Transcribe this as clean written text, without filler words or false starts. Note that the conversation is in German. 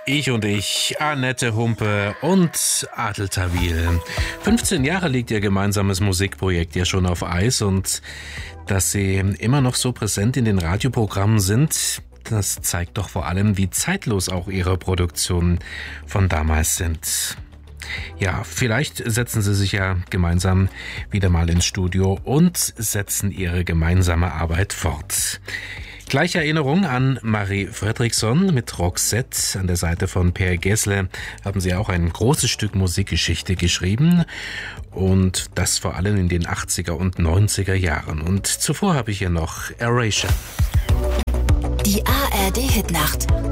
Ich, Annette Humpe und Adel Tawil. 15 Jahre liegt ihr gemeinsames Musikprojekt ja schon auf Eis, und dass sie immer noch so präsent in den Radioprogrammen sind, das zeigt doch vor allem, wie zeitlos auch ihre Produktionen von damals sind. Ja, vielleicht setzen sie sich ja gemeinsam wieder mal ins Studio und setzen ihre gemeinsame Arbeit fort. Gleiche Erinnerung an Marie Fredriksson mit Roxette. An der Seite von Per Gessle haben sie auch ein großes Stück Musikgeschichte geschrieben, und das vor allem in den 80er und 90er Jahren. Und zuvor habe ich hier noch Erasure. Die ARD Hitnacht